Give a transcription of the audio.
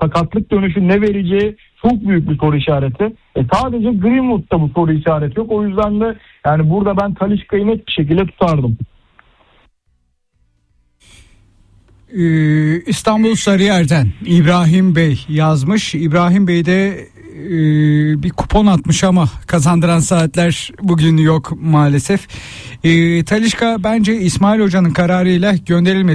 sakatlık dönüşü ne vereceği çok büyük bir soru işareti. Sadece Greenwood'da bu soru işareti yok. O yüzden de yani burada ben Talisca'yı net bir şekilde tutardım. İstanbul Sarıyer'den İbrahim Bey yazmış. İbrahim Bey de bir kupon atmış ama kazandıran saatler bugün yok maalesef. Talisca bence İsmail Hoca'nın kararıyla gönderilmedi.